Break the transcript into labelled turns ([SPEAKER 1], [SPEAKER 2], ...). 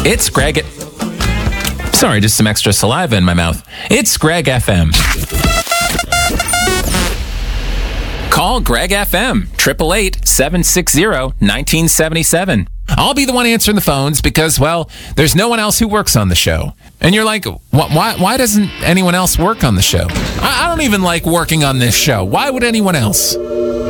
[SPEAKER 1] It's Greg. Sorry, just some extra saliva in my mouth. It's Greg FM. Call Greg FM, 888-760-1977. I'll be the one answering the phones because, well, there's no one else who works on the show. And you're like, why doesn't anyone else work on the show? I don't even like working on this show. Why would anyone else?